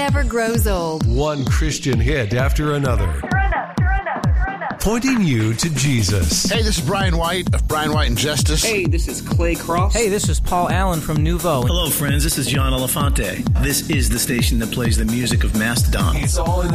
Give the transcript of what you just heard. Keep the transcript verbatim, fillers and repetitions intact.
Never grows old. One Christian hit after another. Pointing you to Jesus. Hey, this is Brian White of Brian White and Justice. Hey, this is Clay Cross. Hey, this is Paul Allen from Nouveau. Hello, friends. This is John Elefante. This is the station that plays the music of Mastodon. It's all in